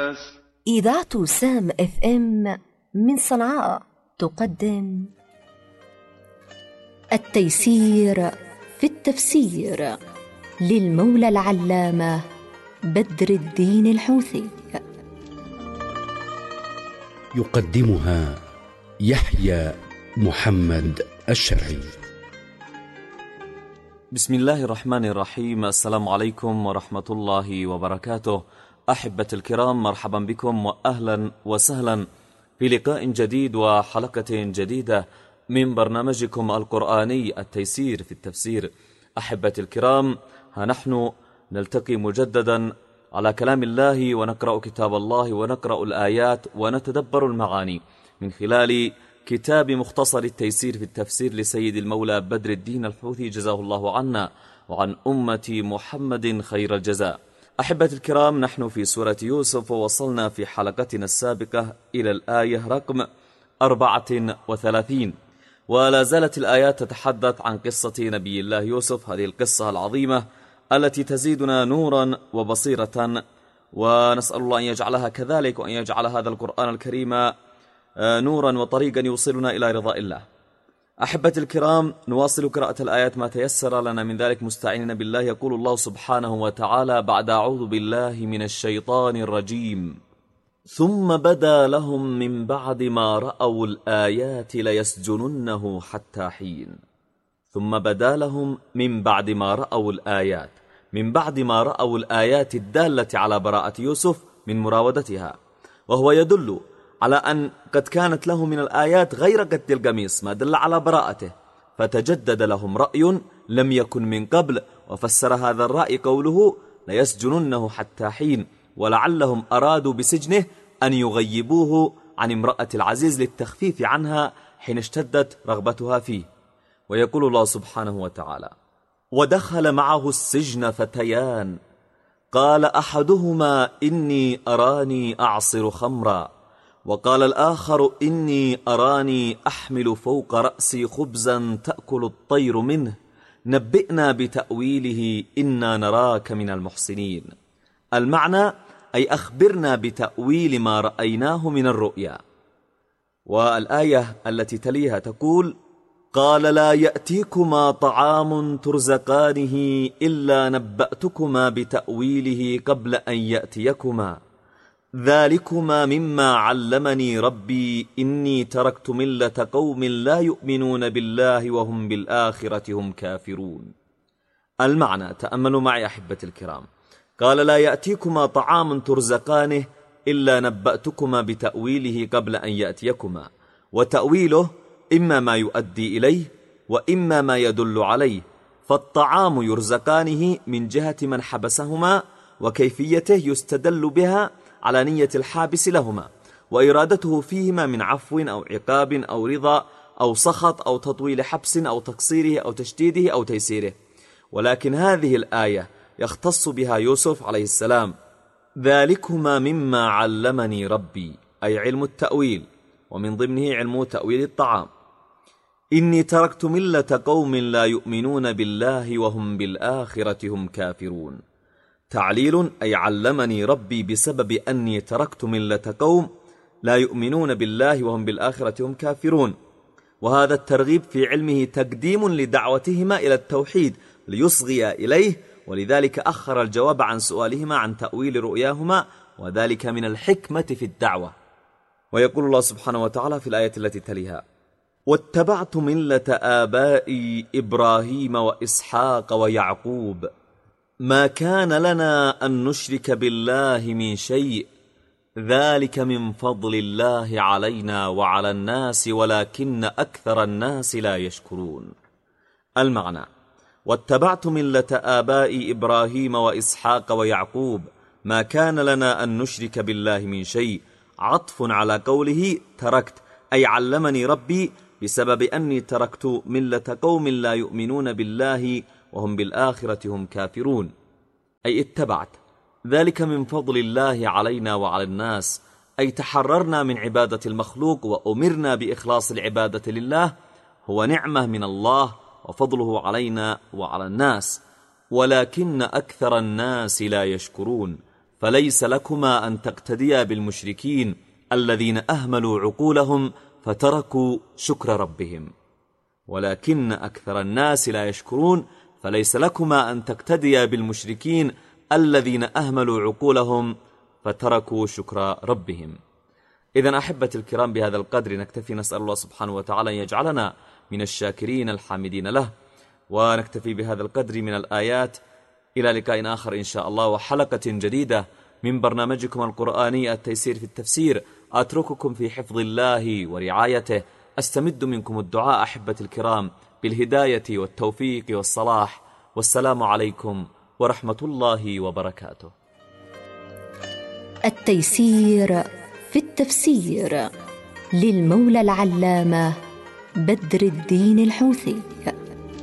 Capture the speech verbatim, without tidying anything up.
الناس. إذاعة سام اف ام من صنعاء تقدم التيسير في التفسير للمولى العلامة بدر الدين الحوثي. يقدمها يحيى محمد الشرعي. بسم الله الرحمن الرحيم. السلام عليكم ورحمة الله وبركاته. أحبة الكرام، مرحبا بكم وأهلا وسهلا في لقاء جديد وحلقة جديدة من برنامجكم القرآني التيسير في التفسير. أحبة الكرام، ها نحن نلتقي مجددا على كلام الله ونقرأ كتاب الله ونقرأ الآيات ونتدبر المعاني من خلال كتاب مختصر التيسير في التفسير لسيد المولى بدر الدين الحوثي، جزاه الله عنا وعن أمة محمد خير الجزاء. أحبة الكرام، نحن في سورة يوسف ووصلنا في حلقتنا السابقة إلى الآية رقم أربعة وثلاثين، ولا زالت الآيات تتحدث عن قصة نبي الله يوسف، هذه القصة العظيمة التي تزيدنا نورا وبصيرة، ونسأل الله أن يجعلها كذلك، وأن يجعل هذا القرآن الكريم نورا وطريقا يوصلنا إلى رضاء الله. أحبة الكرام، نواصل قراءة الآيات ما تيسر لنا من ذلك مستعينين بالله. يقول الله سبحانه وتعالى بعد أعوذ بالله من الشيطان الرجيم: ثم بدا لهم من بعد ما رأوا الآيات ليسجننه حتى حين. ثم بدا لهم من بعد ما رأوا الآيات، من بعد ما رأوا الآيات الدالة على براءة يوسف من مراودتها، وهو يدل على أن قد كانت له من الآيات غير قد القميص ما دل على براءته، فتجدد لهم رأي لم يكن من قبل، وفسر هذا الرأي قوله ليسجننه حتى حين، ولعلهم أرادوا بسجنه أن يغيبوه عن امرأة العزيز للتخفيف عنها حين اشتدت رغبتها فيه. ويقول الله سبحانه وتعالى: ودخل معه السجن فتيان قال أحدهما إني أراني أعصر خمرا وقال الآخر إني أراني أحمل فوق رأسي خبزا تأكل الطير منه نبئنا بتأويله إنا نراك من المحسنين. المعنى أي أخبرنا بتأويل ما رأيناه من الرؤيا. والآية التي تليها تقول: قال لا يأتيكما طعام ترزقانه إلا نبأتكما بتأويله قبل أن يأتيكما ذلكما مما علمني ربي إني تركت ملة قوم لا يؤمنون بالله وهم بالآخرة هم كافرون. المعنى، تأملوا معي أحبة الكرام، قال لا يأتيكما طعام ترزقانه إلا نبأتكما بتأويله قبل أن يأتيكما، وتأويله إما ما يؤدي إليه وإما ما يدل عليه، فالطعام يرزقانه من جهة من حبسهما وكيفيته يستدل بها على نية الحابس لهما وإرادته فيهما من عفو أو عقاب أو رضا أو سخط أو تطويل حبس أو تقصيره أو تشديده أو تيسيره. ولكن هذه الآية يختص بها يوسف عليه السلام: ذلكما مما علمني ربي، أي علم التأويل، ومن ضمنه علم تأويل الطعام. إني تركت ملة قوم لا يؤمنون بالله وهم بالآخرة هم كافرون. تعليل، أي علمني ربي بسبب أني تركت ملة قوم لا يؤمنون بالله وهم بالآخرة هم كافرون، وهذا الترغيب في علمه تقديم لدعوتهما إلى التوحيد ليصغي إليه، ولذلك أخر الجواب عن سؤالهما عن تأويل رؤياهما، وذلك من الحكمة في الدعوة. ويقول الله سبحانه وتعالى في الآية التي تليها: واتبعت ملة آبائي إبراهيم وإسحاق ويعقوب ما كان لنا أن نشرك بالله من شيء ذلك من فضل الله علينا وعلى الناس ولكن أكثر الناس لا يشكرون. المعنى: واتبعت ملة آبائي إبراهيم وإسحاق ويعقوب ما كان لنا أن نشرك بالله من شيء، عطف على قوله تركت، أي علمني ربي بسبب أني تركت ملة قوم لا يؤمنون بالله وهم بالآخرة هم كافرون، أي اتبعت. ذلك من فضل الله علينا وعلى الناس، أي تحررنا من عبادة المخلوق وأمرنا بإخلاص العبادة لله، هو نعمة من الله وفضله علينا وعلى الناس، ولكن أكثر الناس لا يشكرون. فليس لكما أن تقتديا بالمشركين الذين أهملوا عقولهم فتركوا شكر ربهم، ولكن أكثر الناس لا يشكرون، فليس لكما أن تقتديا بالمشركين الذين أهملوا عقولهم فتركوا شكر ربهم. إذن أحبة الكرام، بهذا القدر نكتفي، نسأل الله سبحانه وتعالى أن يجعلنا من الشاكرين الحامدين له، ونكتفي بهذا القدر من الآيات. إلى لقاء آخر إن شاء الله وحلقة جديدة من برنامجكم القرآني التيسير في التفسير. أترككم في حفظ الله ورعايته، أستمد منكم الدعاء أحبة الكرام بالهداية والتوفيق والصلاح، والسلام عليكم ورحمة الله وبركاته. التيسير في التفسير للمولى العلامة بدر الدين الحوثي.